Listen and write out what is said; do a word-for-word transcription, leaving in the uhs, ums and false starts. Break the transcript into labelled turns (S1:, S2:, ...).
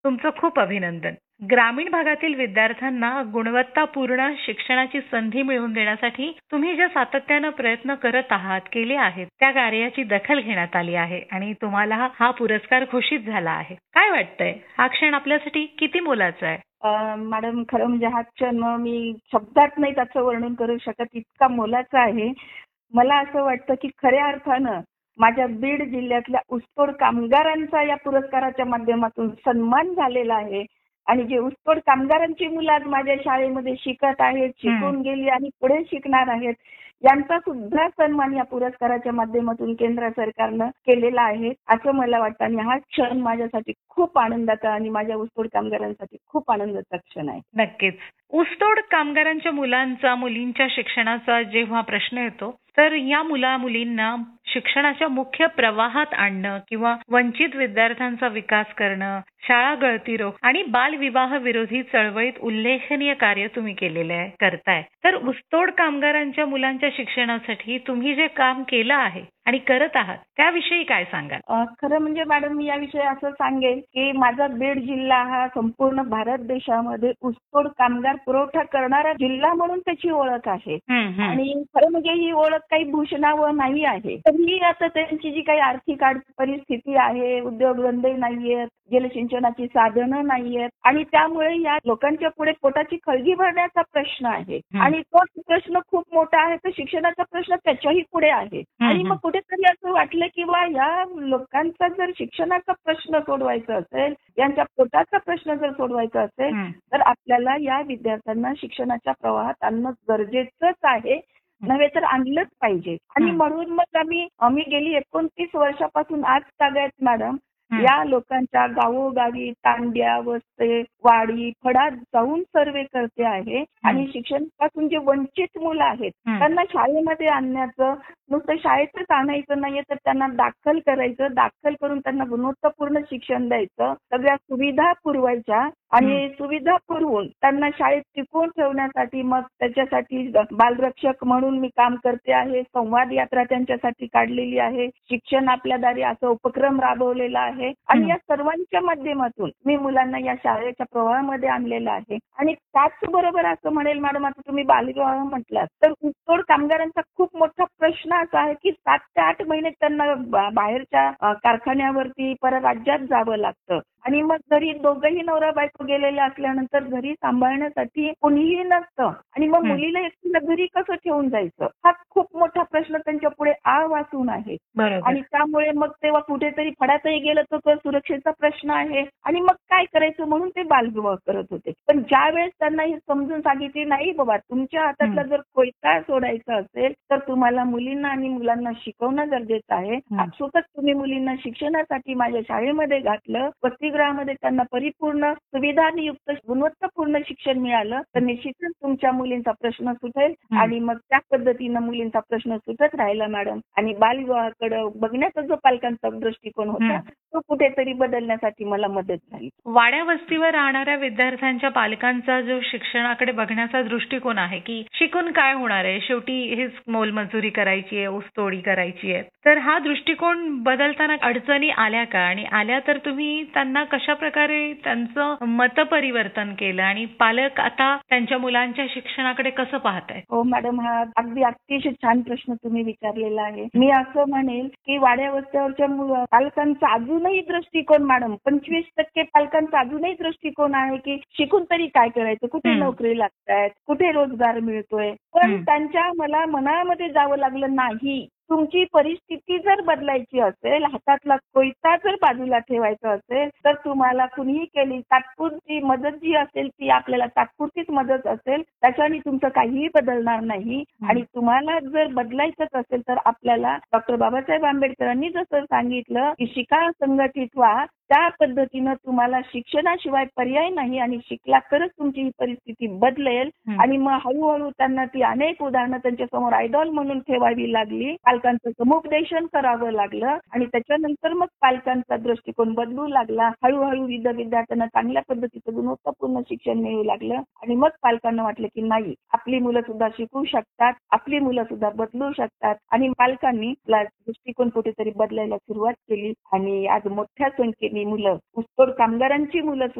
S1: तुमचं खूप अभिनंदन. ग्रामीण भागातील विद्यार्थ्यांना गुणवत्तापूर्ण शिक्षणाची संधी मिळवून देण्यासाठी तुम्ही जे सातत्यानं प्रयत्न करत आहात, केले आहेत, त्या कार्याची दखल घेण्यात आली आहे आणि तुम्हाला हा हा पुरस्कार घोषित झाला आहे. काय वाटतंय? हा क्षण आपल्यासाठी किती मोलाचा आहे?
S2: अ, मॅडम खरं म्हणजे हा क्षण मी शब्दात नाही त्याचं वर्णन करू शकत, इतका मोलाचा आहे. मला असं वाटतं की खऱ्या अर्थानं माझ्या बीड जिल्ह्यातल्या ऊसतोड कामगारांचा या पुरस्काराच्या माध्यमातून सन्मान झालेला आहे आणि जे ऊसतोड कामगारांची मुलं आज माझ्या शाळेमध्ये शिकत आहेत, शिकून गेली आणि पुढे शिकणार आहेत, यांचा सुद्धा सन्मान या पुरस्काराच्या माध्यमातून केंद्र सरकारनं केलेला आहे असं मला वाटतं आणि हा क्षण माझ्यासाठी खूप आनंदाचा आणि माझ्या ऊसतोड कामगारांसाठी खूप आनंदाचा क्षण आहे.
S1: नक्कीच. ऊसतोड कामगारांच्या मुलांचा मुलींच्या शिक्षणाचा जेव्हा प्रश्न येतो तर या मुला मुलींना शिक्षणाच्या मुख्य प्रवाहात आणणं किंवा वंचित विद्यार्थ्यांचा विकास करणं, शाळा गळती रोख आणि बालविवाह विरोधी चळवळीत उल्लेखनीय कार्य तुम्ही केलेले आहे, करताय. तर ऊसतोड कामगारांच्या मुलांच्या शिक्षणासाठी तुम्ही जे काम केलं आहे आणि करत आहात त्याविषयी काय सांगाल?
S2: अ, खरं म्हणजे मॅडम मी याविषयी असं सांगेन की माझा बीड जिल्हा हा संपूर्ण भारत देशामध्ये ऊसतोड कामगार पुरवठा करणारा जिल्हा म्हणून त्याची ओळख आहे आणि खरं म्हणजे ही ओळख काही भूषणावर नाही आहे. तरीही आता त्यांची जी काही आर्थिक परिस्थिती आहे, उद्योगधंदे नाहीयेत, जलसिंचनाची साधनं नाहीयेत आणि त्यामुळे या लोकांच्या पुढे पोटाची खळगी भरण्याचा प्रश्न आहे आणि तो प्रश्न खूप मोठा आहे. तर शिक्षणाचा प्रश्न त्याच्याही पुढे आहे आणि मग कुठेतरी असं वाटलं की बा या लोकांचा जर शिक्षणाचा प्रश्न सोडवायचा असेल, यांच्या पोटाचा प्रश्न जर सोडवायचा असेल तर आपल्याला या विद्यार्थ्यांना शिक्षणाच्या प्रवाहात आणणं गरजेचंच आहे, नव्हे तर आणलंच पाहिजे. आणि म्हणून मग आम्ही आम्ही गेली एकोणतीस वर्षापासून आज तागायत मॅडम या लोकांच्या गावोगावी तांड्या, वस्ते, वाडी, फडात जाऊन सर्वे करते आहे आणि शिक्षणापासून जे वंचित मुलं आहेत त्यांना शाळेमध्ये आणण्याचं, नुसतं शाळेतच आणायचं नाहीये तर त्यांना दाखल करायचं, दाखल करून त्यांना गुणवत्तापूर्ण शिक्षण द्यायचं, सगळ्या सुविधा पुरवायच्या आणि सुविधा पुरवून त्यांना शाळेत टिकवून ठेवण्यासाठी मग त्याच्यासाठी बालरक्षक म्हणून मी काम करते आहे, संवाद यात्रा त्यांच्यासाठी काढलेली आहे, शिक्षण आपल्या दारी असं उपक्रम राबवलेला आहे आणि या सर्वांच्या माध्यमातून मी मुलांना या शाळेच्या प्रवाहामध्ये आणलेलं आहे. आणि त्याचबरोबर असं म्हणेल मॅडम, आता तुम्ही बालविवाह म्हटलात तर ऊसतोड कामगारांचा खूप मोठा प्रश्न असा आहे की सात ते आठ महिने त्यांना बाहेरच्या कारखान्यावरती परराज्यात जावं लागतं आणि मग घरी दोघंही नवरा बायको गेलेले असल्यानंतर घरी सांभाळण्यासाठी कोणीही नसतं आणि मग मुलीला एकटीला घरी कसं ठेवून जायचं, हा खूप मोठा प्रश्न त्यांच्या पुढे आ वाचून आहे. आणि त्यामुळे मग तेव्हा कुठेतरी फडातही गेलं तर तो सुरक्षेचा प्रश्न आहे आणि मग काय करायचं म्हणून ते बालविवाह करत होते. पण ज्या वेळेस त्यांना हे समजून सांगितले नाही बाबा तुमच्या हातातला जर कोयता सोडायचा असेल तर तुम्हाला मुलींना आणि मुलांना शिकवणं गरजेचं आहे. आपसुकच तुम्ही मुलींना शिक्षणासाठी माझ्या शाळेमध्ये घातलं, वसतिगृहामध्ये त्यांना परिपूर्ण सुविधायुक्त गुणवत्तापूर्ण शिक्षण मिळालं तर निश्चितच तुमच्या मुलींचा प्रश्न सुटेल आणि मग त्या पद्धतीनं मुलींचा प्रश्न सुटत राहिला मॅडम आणि बालविवाहाकडे बघण्याचा जो पालकांचा दृष्टिकोन होता तो कुठेतरी बदलण्यासाठी मला मदत झाली.
S1: वाड्या वस्तीवर राहणाऱ्या विद्यार्थ्यांच्या पालकांचा जो शिक्षणाकडे बघण्याचा दृष्टिकोन आहे की शिकून काय होणार आहे, शेवटी हेच मोलमजुरी करायची आहे, ऊसतोडी करायची आहे, तर हा दृष्टिकोन बदलताना अडचणी आल्या का आणि आल्या तर तुम्ही त्यांना कशा प्रकारे त्यांचं मतपरिवर्तन केलं आणि पालक आता त्यांच्या मुलांच्या शिक्षणाकडे कसं पाहताय?
S2: हो मॅडम, हा अगदी अतिशय छान प्रश्न तुम्ही विचारलेला आहे. मी असं म्हणेल की वाड्या वस्त्यावरच्या पालकांचा अजूनही दृष्टिकोन मॅडम पंचवीस टक्के पालकांचा अजूनही दृष्टिकोन आहे की शिकून तरी काय करायचं, कुठे नोकरी लागतायत, कुठे रोजगार मिळतोय, पण त्यांच्या मला मनामध्ये जावं लागलं नाही. तुमची परिस्थिती जर बदलायची असेल, हातातला कोयता जर बाजूला ठेवायचा असेल तर तुम्हाला कुणीही केली तात्पुरती मदत जी असेल ती आपल्याला तात्पुरतीच मदत असेल, त्याच्याने तुमचं काहीही बदलणार नाही आणि तुम्हाला जर बदलायचंच असेल तर आपल्याला डॉक्टर बाबासाहेब आंबेडकरांनी जसं सांगितलं की शिका संघटित व्हा, त्या पद्धतीनं तुम्हाला शिक्षणाशिवाय पर्याय नाही आणि शिकला तरच तुमची ही परिस्थिती बदलेल आणि मग हळूहळू त्यांना ती अनेक उदाहरणं त्यांच्या समोर आयडॉल म्हणून ठेवावी लागली, पालकांचं समुपदेशन करावं लागलं आणि त्याच्यानंतर मग पालकांचा दृष्टिकोन बदलू लागला. हळूहळू विद्यार्थ्यांना चांगल्या पद्धतीचं गुणवत्तापूर्ण शिक्षण मिळू लागलं आणि मग पालकांना वाटलं की नाही, आपली मुलं सुद्धा शिकू शकतात, आपली मुलं सुद्धा बदलू शकतात आणि पालकांनी दृष्टिकोन कुठेतरी बदलायला सुरुवात केली आणि आज मोठ्या संख्येने ही मुलं ऊसतोड कामगारांची मुलं